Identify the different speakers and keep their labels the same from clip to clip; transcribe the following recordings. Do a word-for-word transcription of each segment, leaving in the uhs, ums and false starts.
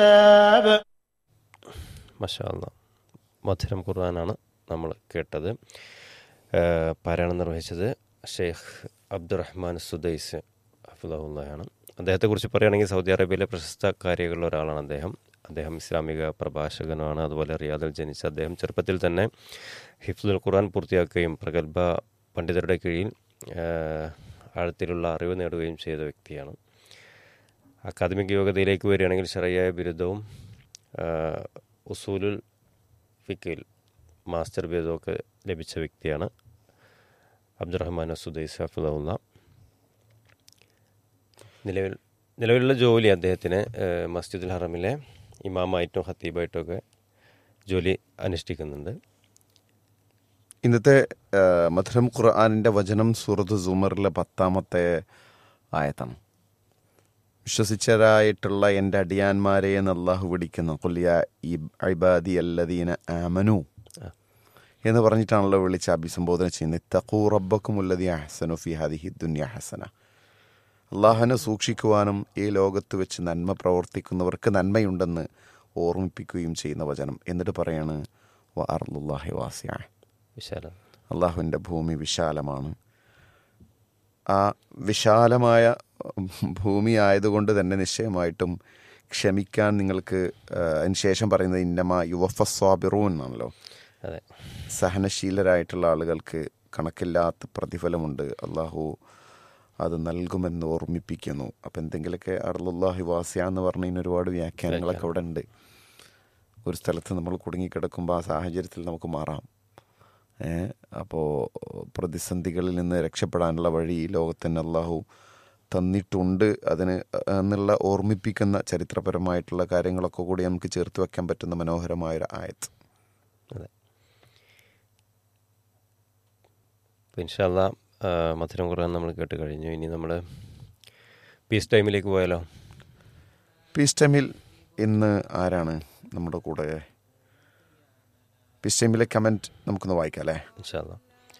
Speaker 1: മാഷാ അല്ലാഹ്. മധുരം ഖുർആനാണ് നമ്മൾ കേട്ടത്. പാരായണം നിർവഹിച്ചത് ഷെയ്ഖ് അബ്ദുറഹ്മാൻ സുദൈസ് ഹഫിളഹുള്ളയാണ്. അദ്ദേഹത്തെക്കുറിച്ച് പറയുകയാണെങ്കിൽ സൗദി അറേബ്യയിലെ പ്രശസ്ത കാരികളിൽ ഒരാളാണ് അദ്ദേഹം. അദ്ദേഹം ഇസ്ലാമിക പ്രഭാഷകനുമാണ്. അതുപോലെ റിയാദിൽ ജനിച്ച അദ്ദേഹം ചെറുപ്പത്തിൽ തന്നെ ഹിഫ്ദുൽ ഖുർആൻ പൂർത്തിയാക്കുകയും പ്രഗത്ഭ പണ്ഡിതരുടെ കീഴിൽ ആഴത്തിലുള്ള അറിവ് നേടുകയും ചെയ്ത വ്യക്തിയാണ്. അക്കാദമിക് യോഗ്യതയിലേക്ക് വരികയാണെങ്കിൽ ശറഈയ ബിരുദവും ഉസൂലുൽ ഫിഖിൽ മാസ്റ്റർ ബിരുദമൊക്കെ ലഭിച്ച വ്യക്തിയാണ് അബ്ദുറഹ്മാൻ സുദൈസ് ഹഫിളഹുള്ള. നിലവിൽ നിലവിലുള്ള ജോലി അദ്ദേഹത്തിന് മസ്ജിദുൽ ഹറമിലെ ഇമാമായിട്ടും ഖത്തീബായിട്ടും ഒക്കെ ജോലി അനുഷ്ഠിക്കുന്നുണ്ട്.
Speaker 2: ഇന്നത്തെ മധുരം ഖുർആനിൻ്റെ വചനം സൂറത്ത് സുമറിലെ പത്താമത്തെ ആയത്താണ്. വിശ്വസിച്ചതായിട്ടുള്ള എൻ്റെ അടിയാന്മാരെ എന്ന് അള്ളാഹു വിളിക്കുന്നു. ഖുൽ യാ ഇബാദി അല്ലദീന ആമനു എന്ന് പറഞ്ഞിട്ടാണല്ലോ വിളിച്ച് അഭിസംബോധന ചെയ്യുന്നത്. ഇത്തഖൂ റബ്ബക്കും ഉല്ലദീ അഹ്സനു ഫീ ഹാദിഹി ദുനിയ ഹസന. അള്ളാഹുവിനെ സൂക്ഷിക്കുവാനും ഈ ലോകത്ത് വെച്ച് നന്മ പ്രവർത്തിക്കുന്നവർക്ക് നന്മയുണ്ടെന്ന് ഓർമ്മിപ്പിക്കുകയും ചെയ്യുന്ന വചനം. എന്നിട്ട് പറയാണ് വ അർളുല്ലാഹി വാസിഅ,
Speaker 1: വിശാലം,
Speaker 2: അള്ളാഹുവിൻ്റെ ഭൂമി വിശാലമാണ്. ആ വിശാലമായ ഭൂമി ആയതുകൊണ്ട് തന്നെ നിശ്ചയമായിട്ടും ക്ഷമിക്കാൻ നിങ്ങൾക്ക് അതിന് ശേഷം പറയുന്നത് ഇന്നമ യുവഫസ്വാബിറൂൻ എന്നാണല്ലോ.
Speaker 1: അതെ,
Speaker 2: സഹനശീലരായിട്ടുള്ള ആളുകൾക്ക് കണക്കില്ലാത്ത പ്രതിഫലമുണ്ട്, അള്ളാഹു അത് നൽകുമെന്ന് ഓർമ്മിപ്പിക്കുന്നു. അപ്പം എന്തെങ്കിലുമൊക്കെ അർളുല്ലാഹി വാസിയ എന്ന് പറഞ്ഞതിന് ഒരുപാട് വ്യാഖ്യാനങ്ങളൊക്കെ അവിടെ ഉണ്ട്. ഒരു സ്ഥലത്ത് നമ്മൾ കുടുങ്ങിക്കിടക്കുമ്പോൾ ആ സാഹചര്യത്തിൽ നമുക്ക് മാറാം. അപ്പോൾ പ്രതിസന്ധികളിൽ നിന്ന് രക്ഷപ്പെടാനുള്ള വഴി ഈ ലോകത്തിന് അള്ളാഹു തന്നിട്ടുണ്ട്. അതിന് എന്നുള്ള ഓർമ്മിപ്പിക്കുന്ന ചരിത്രപരമായിട്ടുള്ള കാര്യങ്ങളൊക്കെ കൂടി നമുക്ക് ചേർത്ത് വയ്ക്കാൻ പറ്റുന്ന മനോഹരമായൊരു ആയത്ത്.
Speaker 1: അതെ. അപ്പോൾ ഇൻഷാ അല്ലാഹ് മധുരം ഖുർആൻ നമ്മൾ കേട്ട് കഴിഞ്ഞു. ഇനി നമ്മൾ പീസ് ടൈമിലേക്ക് പോയാലോ?
Speaker 2: പീസ് ടൈമിൽ ഇന്ന് ആരാണ് നമ്മുടെ കൂടെ? പീസ് ടൈമിലെ കമൻറ്റ് നമുക്കൊന്ന് വായിക്കാം അല്ലേ?
Speaker 1: ഇൻഷാ അല്ലാഹ്.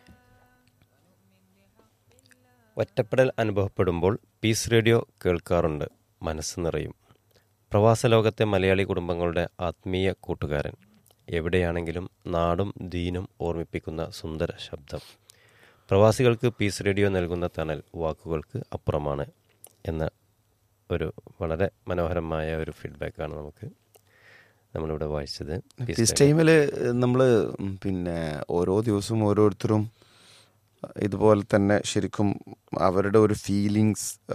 Speaker 1: ഒറ്റപ്പെടൽ അനുഭവപ്പെടുമ്പോൾ പീസ് റേഡിയോ കേൾക്കാറുണ്ട്, മനസ്സ് നിറയും. പ്രവാസ ലോകത്തെ മലയാളി കുടുംബങ്ങളുടെ ആത്മീയ കൂട്ടുകാരൻ. എവിടെയാണെങ്കിലും നാടും ദീനും ഓർമ്മിപ്പിക്കുന്ന സുന്ദര ശബ്ദം. പ്രവാസികൾക്ക് പീസ് റേഡിയോ നൽകുന്ന തണൽ വാക്കുകൾക്ക് അപ്പുറമാണ് എന്ന ഒരു വളരെ മനോഹരമായ ഒരു ഫീഡ്ബാക്കാണ് നമുക്ക് നമ്മളിവിടെ വായിച്ചത്.
Speaker 2: പീസ് ടൈമിൽ നമ്മൾ പിന്നെ ഓരോ ദിവസവും ഓരോരുത്തരും ഇതുപോലെ തന്നെ ശരിക്കും അവരുടെ ഒരു ഫീലിങ്സ്